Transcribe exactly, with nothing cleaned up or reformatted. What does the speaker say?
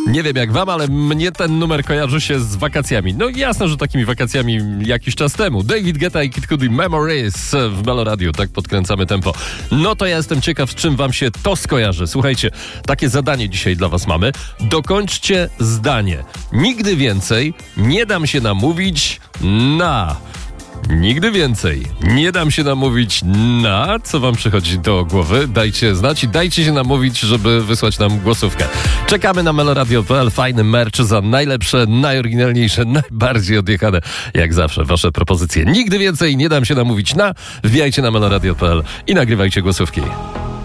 Nie wiem jak wam, ale mnie ten numer kojarzy się z wakacjami. No jasne, że takimi wakacjami jakiś czas temu. David Guetta i Kid Cudi, Memories w Melo Radio, tak podkręcamy tempo. No to ja jestem ciekaw, z czym wam się to skojarzy. Słuchajcie, takie zadanie dzisiaj dla was mamy. Dokończcie zdanie. Nigdy więcej nie dam się namówić na... Nigdy więcej nie dam się namówić na... Co wam przychodzi do głowy? Dajcie znać i dajcie się namówić, żeby wysłać nam głosówkę. Czekamy na meloradio kropka p l. Fajny merch za najlepsze, najoryginalniejsze, najbardziej odjechane, jak zawsze, wasze propozycje. Nigdy więcej nie dam się namówić na... Wbijajcie na meloradio kropka p l i nagrywajcie głosówki.